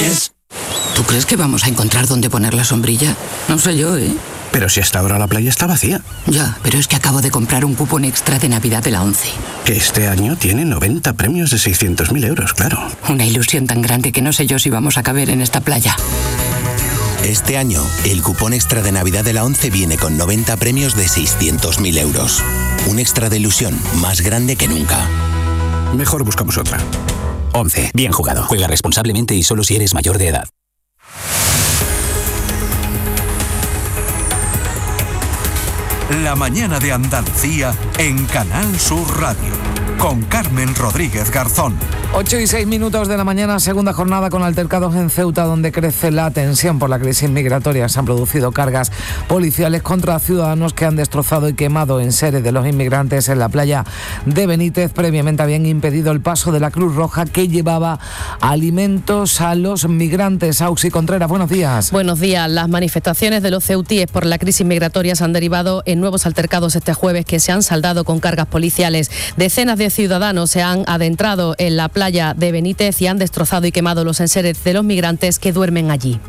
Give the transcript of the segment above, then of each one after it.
Yes. ¿Tú crees que vamos a encontrar dónde poner la sombrilla? No sé yo, ¿eh? Pero si hasta ahora la playa está vacía. Ya, pero es que acabo de comprar un cupón extra de Navidad de la ONCE. Que este año tiene 90 premios de 600.000 euros, claro. Una ilusión tan grande que no sé yo si vamos a caber en esta playa. Este año, el cupón extra de Navidad de la ONCE viene con 90 premios de 600.000 euros. Un extra de ilusión más grande que nunca. Mejor buscamos otra. ONCE. Bien jugado. Juega responsablemente y solo si eres mayor de edad. La mañana de Andalucía en Canal Sur Radio, con Carmen Rodríguez Garzón. 8:06 de la mañana, segunda jornada con altercados en Ceuta, donde crece la tensión por la crisis migratoria. Se han producido cargas policiales contra ciudadanos que han destrozado y quemado enseres de los inmigrantes en la playa de Benítez. Previamente habían impedido el paso de la Cruz Roja, que llevaba alimentos a los migrantes. Auxi Contreras, buenos días. Buenos días. Las manifestaciones de los ceutíes por la crisis migratoria se han derivado en nuevos altercados este jueves, que se han saldado con cargas policiales. Decenas de ciudadanos se han adentrado en la playa de Benítez y han destrozado y quemado los enseres de los migrantes que duermen allí.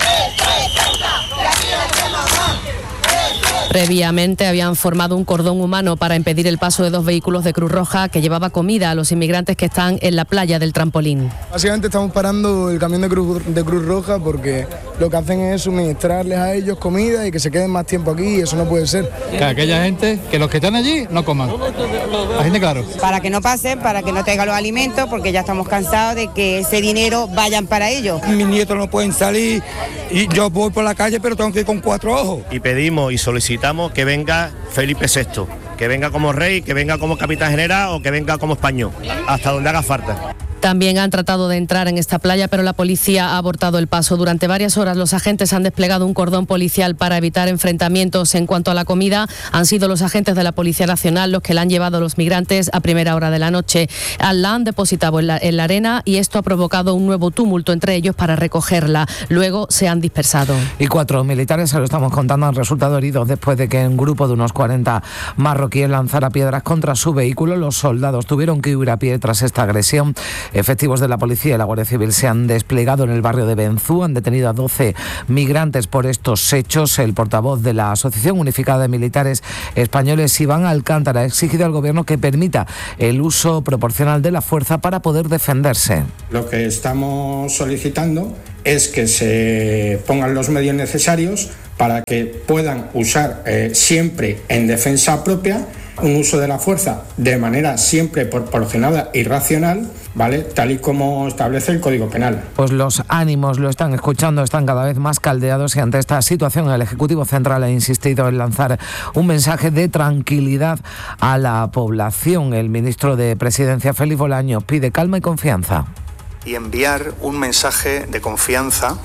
Previamente habían formado un cordón humano para impedir el paso de 2 vehículos de Cruz Roja que llevaba comida a los inmigrantes que están en la playa del Trampolín. Básicamente estamos parando el camión de Cruz Roja porque lo que hacen es suministrarles a ellos comida y que se queden más tiempo aquí, y eso no puede ser. Que aquella gente, que los que están allí no coman. La gente, claro. Para que no pasen, para que no tengan los alimentos, porque ya estamos cansados de que ese dinero vayan para ellos. Mis nietos no pueden salir y yo voy por la calle, pero tengo que ir con 4 ojos. Y pedimos y solicitamos que venga Felipe VI, que venga como rey, que venga como capitán general o que venga como español, hasta donde haga falta. También han tratado de entrar en esta playa, pero la policía ha abortado el paso. Durante varias horas los agentes han desplegado un cordón policial para evitar enfrentamientos. En cuanto a la comida, han sido los agentes de la Policía Nacional los que la han llevado a los migrantes a primera hora de la noche. La han depositado en la arena y esto ha provocado un nuevo tumulto entre ellos para recogerla. Luego se han dispersado. Y 4 militares, se lo estamos contando, han resultado heridos después de que un grupo de unos 40 marroquíes lanzara piedras contra su vehículo. Los soldados tuvieron que huir a pie tras esta agresión. Efectivos de la policía y la Guardia Civil se han desplegado en el barrio de Benzú, han detenido a 12 migrantes por estos hechos. El portavoz de la Asociación Unificada de Militares Españoles, Iván Alcántara, ha exigido al gobierno que permita el uso proporcional de la fuerza para poder defenderse. Lo que estamos solicitando es que se pongan los medios necesarios para que puedan usar siempre en defensa propia un uso de la fuerza de manera siempre proporcionada y racional, ¿vale? Tal y como establece el Código Penal. Pues los ánimos, lo están escuchando, están cada vez más caldeados, y ante esta situación el Ejecutivo Central ha insistido en lanzar un mensaje de tranquilidad a la población. El ministro de Presidencia, Félix Bolaños, pide calma y confianza. Y enviar un mensaje de confianza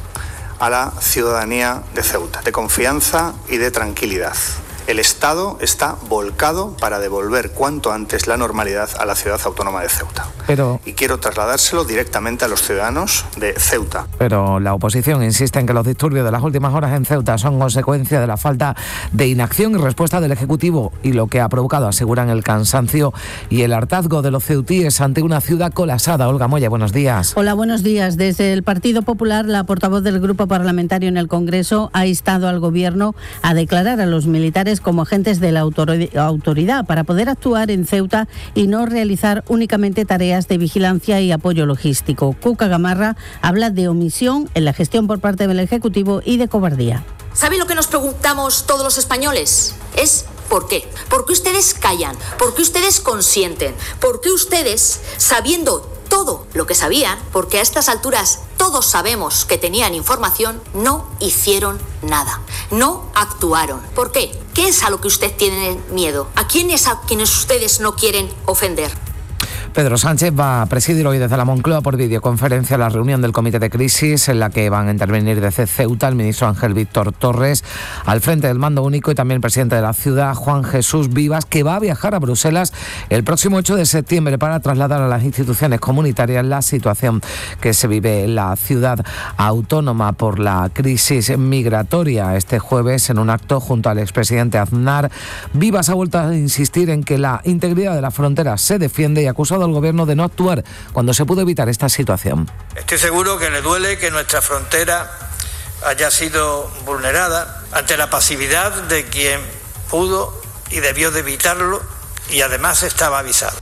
a la ciudadanía de Ceuta, de confianza y de tranquilidad. El Estado está volcado para devolver cuanto antes la normalidad a la ciudad autónoma de Ceuta. Y quiero trasladárselo directamente a los ciudadanos de Ceuta. Pero la oposición insiste en que los disturbios de las últimas horas en Ceuta son consecuencia de la falta de inacción y respuesta del Ejecutivo, y lo que ha provocado, aseguran, el cansancio y el hartazgo de los ceutíes ante una ciudad colapsada. Olga Moya, buenos días. Hola, buenos días. Desde el Partido Popular, la portavoz del Grupo Parlamentario en el Congreso ha instado al Gobierno a declarar a los militares como agentes de la autoridad para poder actuar en Ceuta y no realizar únicamente tareas de vigilancia y apoyo logístico. Cuca Gamarra habla de omisión en la gestión por parte del Ejecutivo y de cobardía. ¿Saben lo que nos preguntamos todos los españoles? Es ¿por qué? ¿Por qué ustedes callan? ¿Por qué ustedes consienten? ¿Por qué ustedes, sabiendo todo lo que sabían, porque a estas alturas todos sabemos que tenían información, no hicieron nada? No actuaron. ¿Por qué? ¿Qué es a lo que ustedes tienen miedo? ¿A quiénes ustedes no quieren ofender? Pedro Sánchez va a presidir hoy desde la Moncloa por videoconferencia la reunión del Comité de Crisis, en la que van a intervenir desde Ceuta el ministro Ángel Víctor Torres, al frente del mando único, y también el presidente de la ciudad, Juan Jesús Vivas, que va a viajar a Bruselas el próximo 8 de septiembre para trasladar a las instituciones comunitarias la situación que se vive en la ciudad autónoma por la crisis migratoria. Este jueves, en un acto junto al expresidente Aznar, Vivas ha vuelto a insistir en que la integridad de la frontera se defiende y ha acusado acusado al gobierno de no actuar cuando se pudo evitar esta situación. Estoy seguro que le duele que nuestra frontera haya sido vulnerada ante la pasividad de quien pudo y debió de evitarlo y además estaba avisado.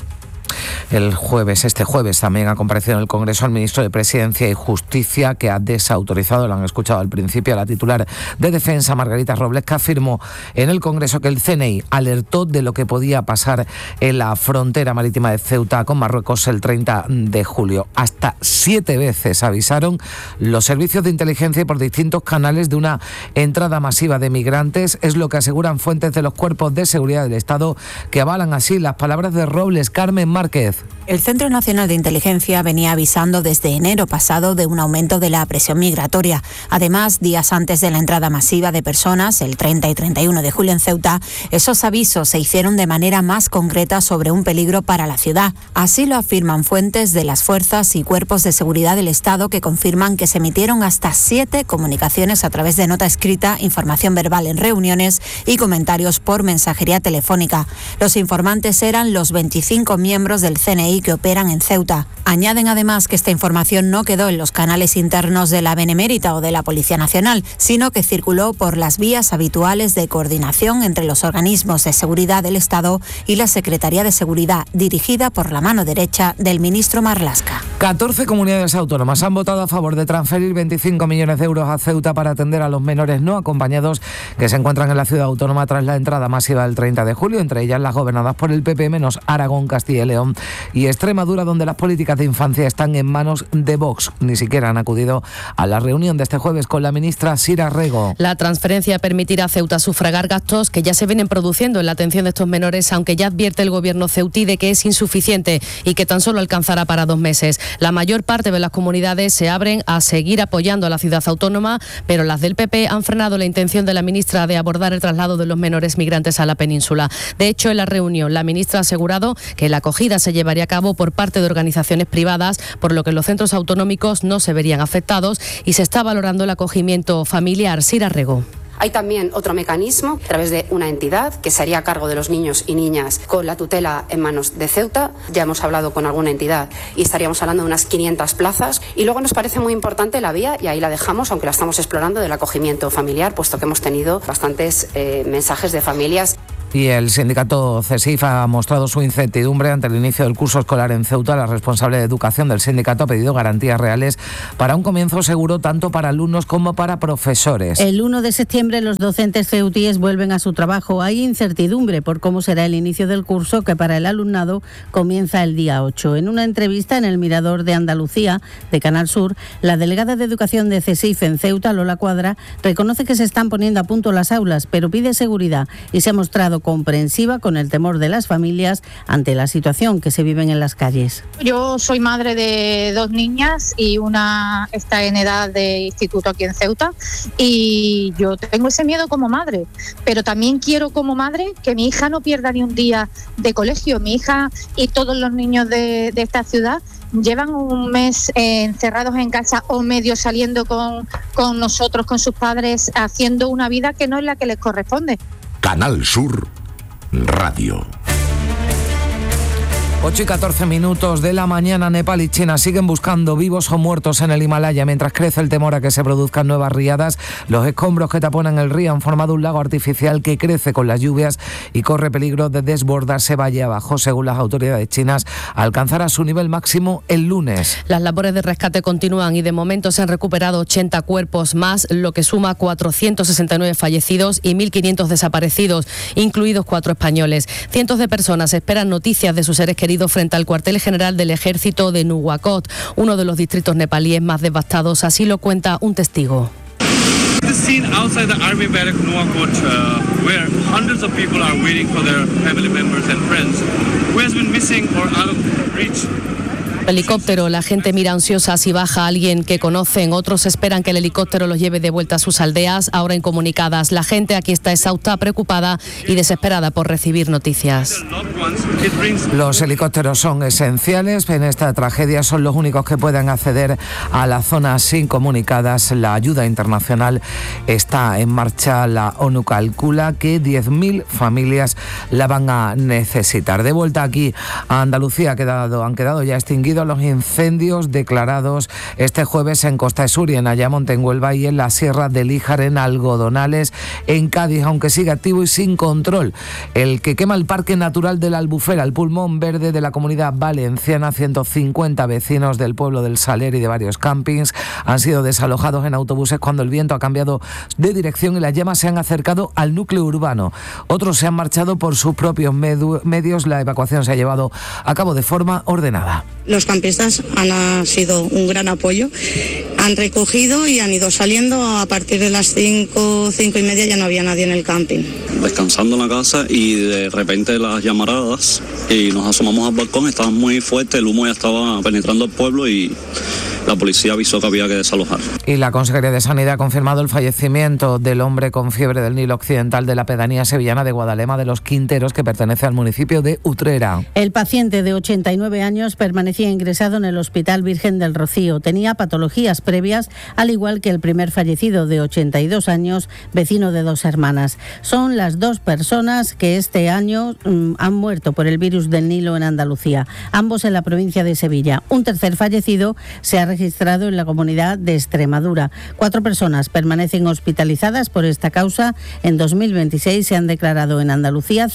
Este jueves también ha comparecido en el Congreso el ministro de Presidencia y Justicia, que ha desautorizado, lo han escuchado al principio, a la titular de Defensa, Margarita Robles, que afirmó en el Congreso que el CNI alertó de lo que podía pasar en la frontera marítima de Ceuta con Marruecos el 30 de julio. Hasta 7 veces avisaron los servicios de inteligencia y por distintos canales de una entrada masiva de migrantes. Es lo que aseguran fuentes de los cuerpos de seguridad del Estado, que avalan así las palabras de Robles. Carmen Márquez. El Centro Nacional de Inteligencia venía avisando desde enero pasado de un aumento de la presión migratoria. Además, días antes de la entrada masiva de personas, el 30 y 31 de julio en Ceuta, esos avisos se hicieron de manera más concreta sobre un peligro para la ciudad. Así lo afirman fuentes de las fuerzas y cuerpos de seguridad del Estado, que confirman que se emitieron hasta 7 comunicaciones a través de nota escrita, información verbal en reuniones y comentarios por mensajería telefónica. Los informantes eran los 25 miembros del CNI que operan en Ceuta. Añaden además que esta información no quedó en los canales internos de la Benemérita o de la Policía Nacional, sino que circuló por las vías habituales de coordinación entre los organismos de seguridad del Estado y la Secretaría de Seguridad, dirigida por la mano derecha del ministro Marlaska. 14 comunidades autónomas han votado a favor de transferir 25 millones de euros a Ceuta para atender a los menores no acompañados que se encuentran en la ciudad autónoma tras la entrada masiva del 30 de julio, entre ellas las gobernadas por el PP, menos Aragón, Castilla y León y Extremadura, donde las políticas de infancia están en manos de Vox. Ni siquiera han acudido a la reunión de este jueves con la ministra Sira Rego. La transferencia permitirá a Ceuta sufragar gastos que ya se vienen produciendo en la atención de estos menores, aunque ya advierte el gobierno ceutí de que es insuficiente y que tan solo alcanzará para 2 meses. La mayor parte de las comunidades se abren a seguir apoyando a la ciudad autónoma, pero las del PP han frenado la intención de la ministra de abordar el traslado de los menores migrantes a la península. De hecho, en la reunión, la ministra ha asegurado que la acogida se llevaría a cabo por parte de organizaciones privadas, por lo que los centros autonómicos no se verían afectados y se está valorando el acogimiento familiar. Sira Rego. Hay también otro mecanismo a través de una entidad que se haría cargo de los niños y niñas con la tutela en manos de Ceuta. Ya hemos hablado con alguna entidad y estaríamos hablando de unas 500 plazas. Y luego nos parece muy importante la vía, y ahí la dejamos, aunque la estamos explorando, del acogimiento familiar, puesto que hemos tenido bastantes mensajes de familias. Y el sindicato CESIF ha mostrado su incertidumbre ante el inicio del curso escolar en Ceuta. La responsable de educación del sindicato ha pedido garantías reales para un comienzo seguro tanto para alumnos como para profesores. El 1 de septiembre los docentes ceutíes vuelven a su trabajo. Hay incertidumbre por cómo será el inicio del curso, que para el alumnado comienza el día 8. En una entrevista en el Mirador de Andalucía de Canal Sur, la delegada de educación de CESIF en Ceuta, Lola Cuadra, reconoce que se están poniendo a punto las aulas, pero pide seguridad y se ha mostrado comprensiva con el temor de las familias ante la situación que se viven en las calles. Yo soy madre de 2 niñas y una está en edad de instituto aquí en Ceuta, y yo tengo ese miedo como madre, pero también quiero como madre que mi hija no pierda ni un día de colegio. Mi hija y todos los niños de esta ciudad llevan un mes encerrados en casa o medio saliendo con nosotros, con sus padres, haciendo una vida que no es la que les corresponde. Canal Sur Radio. 8:14 de la mañana. Nepal y China siguen buscando vivos o muertos en el Himalaya mientras crece el temor a que se produzcan nuevas riadas. Los escombros que taponan el río han formado un lago artificial que crece con las lluvias y corre peligro de desbordarse valle abajo. Según las autoridades chinas, alcanzará su nivel máximo el lunes. Las labores de rescate continúan y de momento se han recuperado 80 cuerpos más, lo que suma 469 fallecidos y 1.500 desaparecidos, incluidos 4 españoles. Cientos de personas esperan noticias de sus seres queridos frente al cuartel general del ejército de Nuwakot, uno de los distritos nepalíes más devastados. Así lo cuenta un testigo. The scene outside the army barrack Nuwakot, where hundreds of people are waiting for their family members and friends who has been missing or out of reach. Helicóptero, la gente mira ansiosa si baja a alguien que conocen, otros esperan que el helicóptero los lleve de vuelta a sus aldeas, ahora incomunicadas. La gente aquí está exhausta, preocupada y desesperada por recibir noticias. Los helicópteros son esenciales en esta tragedia, son los únicos que pueden acceder a las zonas incomunicadas. La ayuda internacional está en marcha. La ONU calcula que 10.000 familias la van a necesitar. De vuelta aquí a Andalucía han quedado ya extinguidos los incendios declarados este jueves en Costa de Sur y en Ayamonte, en Huelva, y en la Sierra de Líjar, en Algodonales, en Cádiz, aunque sigue activo y sin control. El que quema el Parque Natural de la Albufera, el pulmón verde de la Comunidad Valenciana. 150 vecinos del pueblo del Saler y de varios campings han sido desalojados en autobuses cuando el viento ha cambiado de dirección y las llamas se han acercado al núcleo urbano. Otros se han marchado por sus propios medios. La evacuación se ha llevado a cabo de forma ordenada. Los campistas han sido un gran apoyo, han recogido y han ido saliendo. A partir de las 5:30 ya no había nadie en el camping. Descansando en la casa y de repente las llamaradas y nos asomamos al balcón, estaba muy fuerte, el humo ya estaba penetrando el pueblo y la policía avisó que había que desalojar. Y la Consejería de Sanidad ha confirmado el fallecimiento del hombre con fiebre del Nilo Occidental de la pedanía sevillana de Guadalema de los Quinteros, que pertenece al municipio de Utrera. El paciente de 89 años permanecía ingresado en el Hospital Virgen del Rocío. Tenía patologías previas, al igual que el primer fallecido de 82 años, vecino de 2 hermanas. Son las 2 personas que este año han muerto por el virus del Nilo en Andalucía, ambos en la provincia de Sevilla. Un tercer fallecido se ha registrado en la comunidad de Extremadura. 4 personas permanecen hospitalizadas por esta causa. En 2026 se han declarado en Andalucía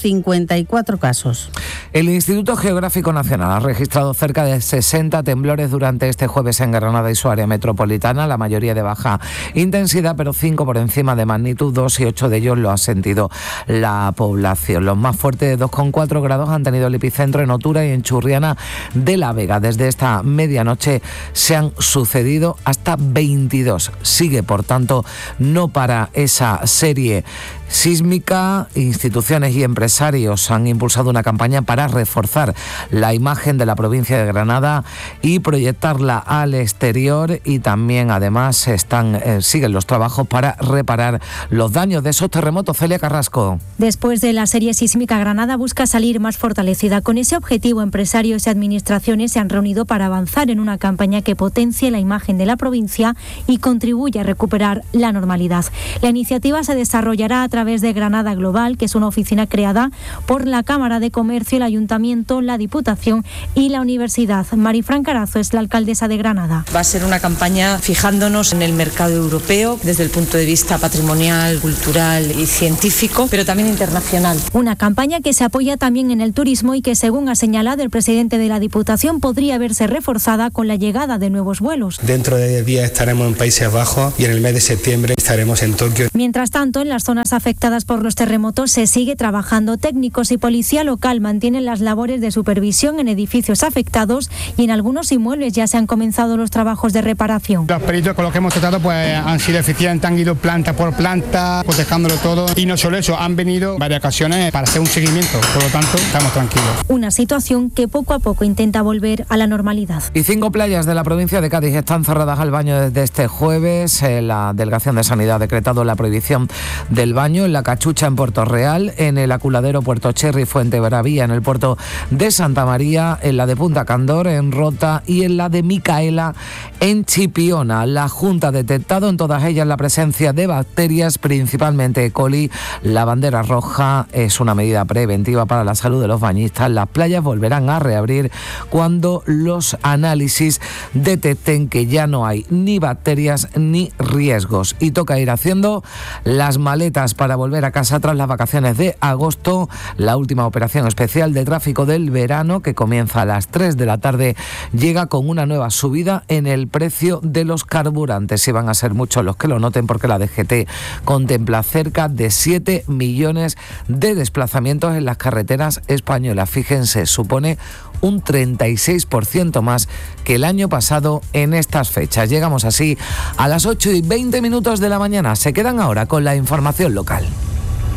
54 casos. El Instituto Geográfico Nacional ha registrado cerca de 60 temblores durante este jueves en Granada y su área metropolitana, la mayoría de baja intensidad, pero 5 por encima de magnitud, 2 y 8 de ellos lo ha sentido la población. Los más fuertes, de 2,4 grados, han tenido el epicentro en Otura y en Churriana de la Vega. Desde esta medianoche se han sucedido hasta 22. Sigue, por tanto, no para esa serie sísmica. Instituciones y empresarios han impulsado una campaña para reforzar la imagen de la provincia de Granada y proyectarla al exterior, y también además siguen los trabajos para reparar los daños de esos terremotos. Celia Carrasco. Después de la serie sísmica, Granada busca salir más fortalecida. Con ese objetivo, empresarios y administraciones se han reunido para avanzar en una campaña que potencie la imagen de la provincia y contribuya a recuperar la normalidad. La iniciativa se desarrollará a través de Granada Global, que es una oficina creada por la Cámara de Comercio, el Ayuntamiento, la Diputación y la Universidad. Marifran Carazo es la alcaldesa de Granada. Va a ser una campaña fijándonos en el mercado europeo desde el punto de vista patrimonial, cultural y científico, pero también internacional. Una campaña que se apoya también en el turismo y que, según ha señalado el presidente de la Diputación, podría verse reforzada con la llegada de nuevos vuelos. Dentro de 10 días estaremos en Países Bajos y en el mes de septiembre estaremos en Tokio. Mientras tanto, en las zonas afectadas por los terremotos se sigue trabajando. Técnicos y policía local mantienen las labores de supervisión en edificios afectados y en algunos inmuebles ya se han comenzado los trabajos de reparación. Los peritos con los que hemos tratado pues han sido eficientes, han ido planta por planta, protejándolo todo, y no solo eso, han venido varias ocasiones para hacer un seguimiento, por lo tanto estamos tranquilos. Una situación que poco a poco intenta volver a la normalidad. Y 5 playas de la provincia de Cádiz están cerradas al baño desde este jueves. La Delegación de Sanidad ha decretado la prohibición del baño en la Cachucha, en Puerto Real, en el Aculadero, Puerto Cherry, Fuente Bravía, en el puerto de Santa María, en la de Punta Candor, en Rota, y en la de Micaela, en Chipiona. La Junta ha detectado en todas ellas la presencia de bacterias, principalmente E. coli. La bandera roja es una medida preventiva para la salud de los bañistas. Las playas volverán a reabrir cuando los análisis detecten que ya no hay ni bacterias ni riesgos. Y toca ir haciendo las maletas para volver a casa tras las vacaciones de agosto. La última operación especial de tráfico del verano, que comienza a las 3 de la tarde, llega con una nueva subida en el precio de los carburantes. Y van a ser muchos los que lo noten, porque la DGT contempla cerca de 7 millones de desplazamientos en las carreteras españolas. Fíjense, supone un 36% más que el año pasado en estas fechas. Llegamos así a las 8:20 de la mañana. Se quedan ahora con la información local.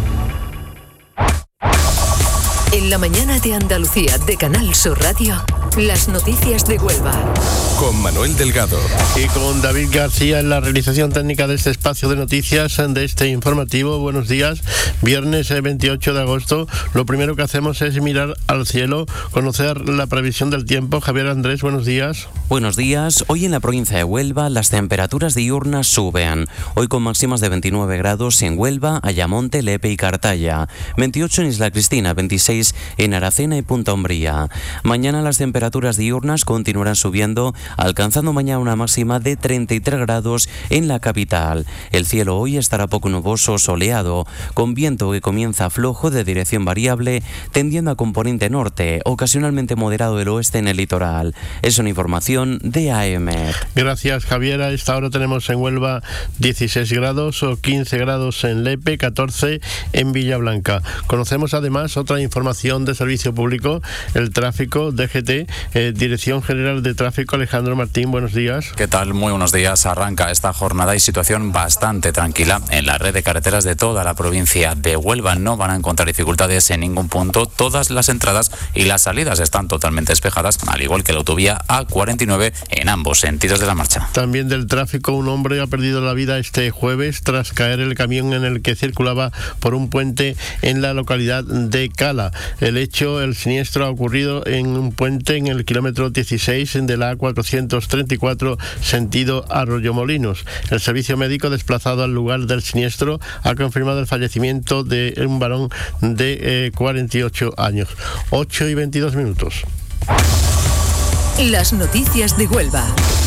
En la mañana de Andalucía de Canal Sur Radio, Las noticias de Huelva. Con Manuel Delgado. Y con David García en la realización técnica de este espacio de noticias, de este informativo. Buenos días. Viernes 28 de agosto. Lo primero que hacemos es mirar al cielo, conocer la previsión del tiempo. Javier Andrés, buenos días. Buenos días. Hoy en la provincia de Huelva las temperaturas diurnas suben. Hoy con máximas de 29 grados en Huelva, Ayamonte, Lepe y Cartaya. 28 en Isla Cristina, 26 en Aracena y Punta Umbría. Mañana las temperaturas diurnas continuarán subiendo, alcanzando mañana una máxima de 33 grados en la capital. El cielo hoy estará poco nuboso o soleado, con viento que comienza flojo de dirección variable, tendiendo a componente norte, ocasionalmente moderado del oeste en el litoral. Es una información de AEMET. Gracias, Javier. A esta hora tenemos en Huelva 16 grados o 15 grados en Lepe, 14 en Villablanca. Conocemos además otra información de servicio público, el tráfico, DGT, Dirección General de Tráfico. Alejandro Martín, buenos días. ¿Qué tal? Muy buenos días. Arranca esta jornada y situación bastante tranquila en la red de carreteras de toda la provincia de Huelva. No van a encontrar dificultades en ningún punto. Todas las entradas y las salidas están totalmente despejadas, al igual que la autovía A49 en ambos sentidos de la marcha. También del tráfico, un hombre ha perdido la vida este jueves tras caer el camión en el que circulaba por un puente en la localidad de Cala. El siniestro ha ocurrido en un puente en el kilómetro 16 de la A434 sentido Arroyomolinos. El servicio médico desplazado al lugar del siniestro ha confirmado el fallecimiento de un varón de 48 años. 8:22. Las noticias de Huelva.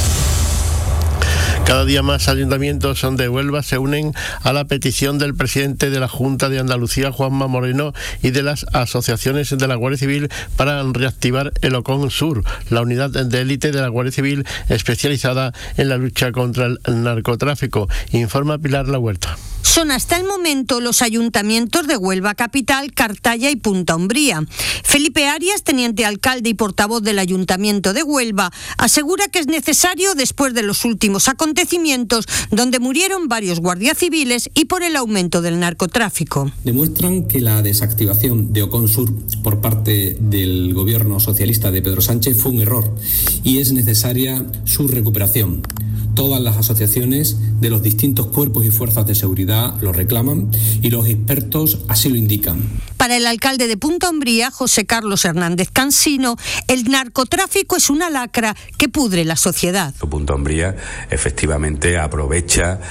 Cada día más ayuntamientos de Huelva se unen a la petición del presidente de la Junta de Andalucía, Juanma Moreno, y de las asociaciones de la Guardia Civil para reactivar el Ocon Sur, la unidad de élite de la Guardia Civil especializada en la lucha contra el narcotráfico. Informa Pilar La Huerta. Son hasta el momento los ayuntamientos de Huelva Capital, Cartaya y Punta Umbría. Felipe Arias, teniente alcalde y portavoz del Ayuntamiento de Huelva, asegura que es necesario después de los últimos acontecimientos donde murieron varios guardias civiles y por el aumento del narcotráfico. Demuestran que la desactivación de Ocon Sur por parte del gobierno socialista de Pedro Sánchez fue un error y es necesaria su recuperación. Todas las asociaciones de los distintos cuerpos y fuerzas de seguridad lo reclaman y los expertos así lo indican. Para el alcalde de Punta Umbría, José Carlos Hernández Cansino, el narcotráfico es una lacra que pudre la sociedad. Punta Umbría efectivamente aprovecha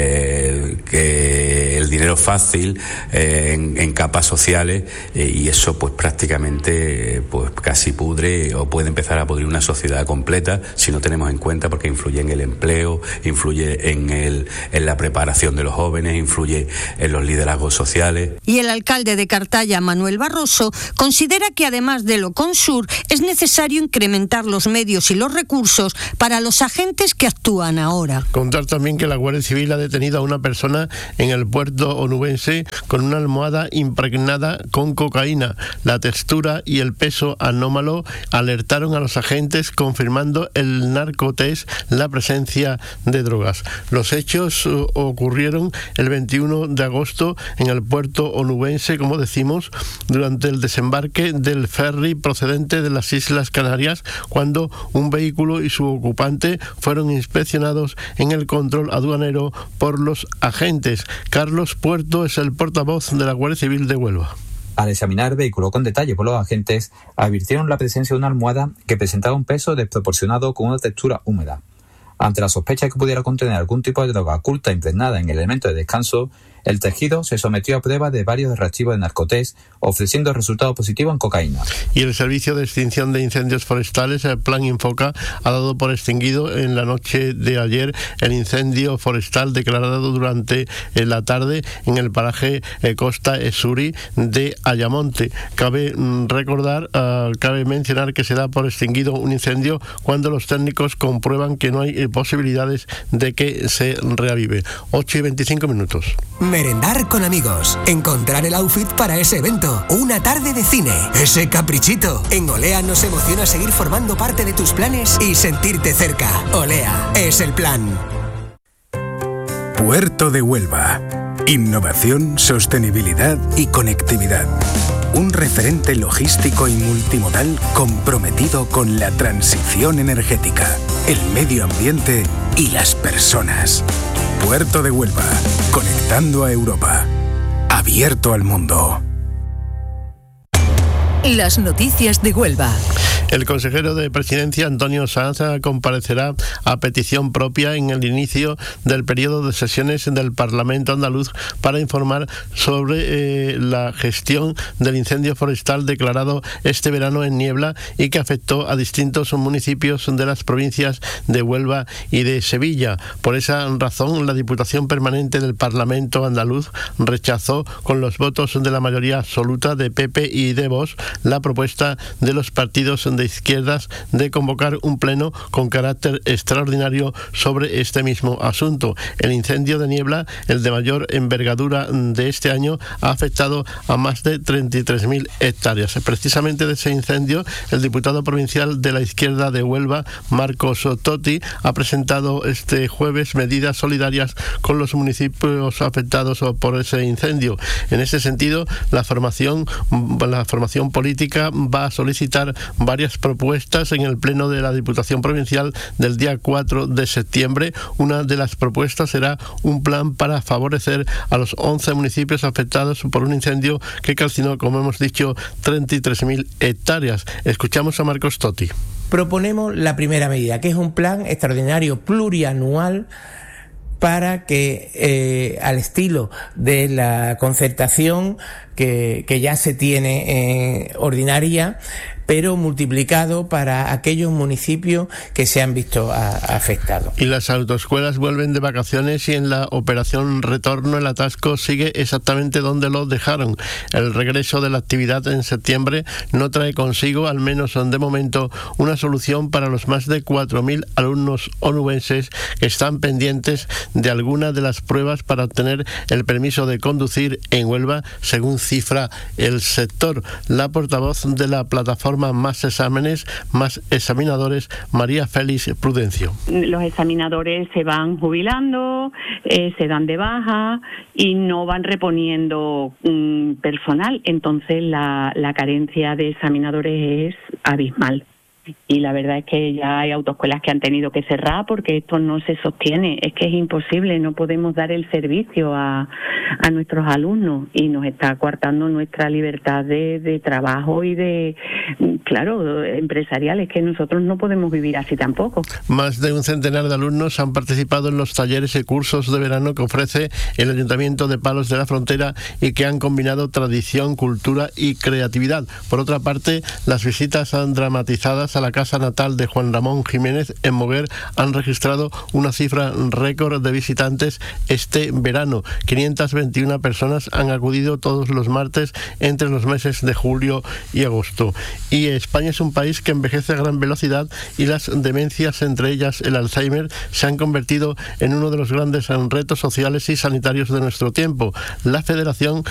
que el dinero fácil en capas sociales y eso pues prácticamente pues casi pudre o puede empezar a pudrir una sociedad completa si no tenemos en cuenta, porque influye en el empleo, influye en la preparación de los jóvenes, influye en los liderazgos sociales. Y el alcalde de Cartaya, Manuel Barroso, considera que además del Ocon Sur es necesario incrementar los medios y los recursos para los agentes que actúan ahora. Contar también que la Guardia Civil ha detenido a una persona en el puerto onubense con una almohada impregnada con cocaína. La textura y el peso anómalo alertaron a los agentes, confirmando el narcotest la presencia de drogas. Los hechos ocurrieron el 21 de agosto en el puerto onubense, como decimos, durante el desembarque del ferry procedente de las Islas Canarias, cuando un vehículo y su ocupante fueron inspeccionados en el control aduanero por los agentes. Carlos Puerto es el portavoz de la Guardia Civil de Huelva. Al examinar el vehículo con detalle por los agentes, advirtieron la presencia de una almohada que presentaba un peso desproporcionado con una textura húmeda. Ante la sospecha de que pudiera contener algún tipo de droga oculta impregnada en el elemento de descanso, el tejido se sometió a prueba de varios reactivos de narcotest, ofreciendo resultado positivo en cocaína. Y el Servicio de Extinción de Incendios Forestales, el Plan Infoca, ha dado por extinguido en la noche de ayer el incendio forestal declarado durante la tarde en el paraje Costa Esuri de Ayamonte. Cabe mencionar que se da por extinguido un incendio cuando los técnicos comprueban que no hay posibilidades de que se reavive. 8:25. Merendar con amigos, encontrar el outfit para ese evento, una tarde de cine, ese caprichito. En Olea nos emociona seguir formando parte de tus planes y sentirte cerca. Olea es el plan. Puerto de Huelva. Innovación, sostenibilidad y conectividad. un referente logístico y multimodal comprometido con la transición energética, el medio ambiente y las personas. Puerto de Huelva, conectando a Europa. Abierto al mundo. Las noticias de Huelva. El consejero de Presidencia, Antonio Sanz, comparecerá a petición propia en el inicio del periodo de sesiones del Parlamento andaluz para informar sobre la gestión del incendio forestal declarado este verano en Niebla y que afectó a distintos municipios de las provincias de Huelva y de Sevilla. Por esa razón, la Diputación Permanente del Parlamento andaluz rechazó con los votos de la mayoría absoluta de PP y de Vox la propuesta de los partidos de izquierdas de convocar un pleno con carácter extraordinario sobre este mismo asunto. El incendio de Niebla, el de mayor envergadura de este año, ha afectado a más de 33.000 hectáreas. Precisamente de ese incendio, el diputado provincial de la izquierda de Huelva, Marcos Totti, ha presentado este jueves medidas solidarias con los municipios afectados por ese incendio. En ese sentido, la formación política va a solicitar varias propuestas en el pleno de la Diputación Provincial del día 4 de septiembre. Una de las propuestas será un plan para favorecer a los 11 municipios afectados por un incendio que calcinó, como hemos dicho, 33.000 hectáreas. Escuchamos a Marcos Totti. Proponemos la primera medida, que es un plan extraordinario plurianual para que, al estilo de la concertación que ya se tiene ordinaria, pero multiplicado para aquellos municipios que se han visto afectados. Y las autoescuelas vuelven de vacaciones y en la operación retorno el atasco sigue exactamente donde lo dejaron. El regreso de la actividad en septiembre no trae consigo, al menos de momento, una solución para los más de 4.000 alumnos onubenses que están pendientes de alguna de las pruebas para obtener el permiso de conducir en Huelva, según cifra el sector. La portavoz de la plataforma Más Exámenes, Más Examinadores, María Félix Prudencio. Los examinadores se van jubilando, se dan de baja y no van reponiendo personal, entonces la carencia de examinadores es abismal. Y la verdad es que ya hay autoescuelas que han tenido que cerrar porque esto no se sostiene, es que es imposible, no podemos dar el servicio a nuestros alumnos y nos está coartando nuestra libertad de trabajo y empresarial, es que nosotros no podemos vivir así tampoco. Más de un centenar de alumnos han participado en los talleres y cursos de verano que ofrece el Ayuntamiento de Palos de la Frontera y que han combinado tradición, cultura y creatividad. Por otra parte, las visitas dramatizadas a la casa natal de Juan Ramón Jiménez en Moguer han registrado una cifra récord de visitantes este verano. 521 personas han acudido todos los martes entre los meses de julio y agosto. Y España es un país que envejece a gran velocidad y las demencias, entre ellas el Alzheimer, se han convertido en uno de los grandes retos sociales y sanitarios de nuestro tiempo. La Federación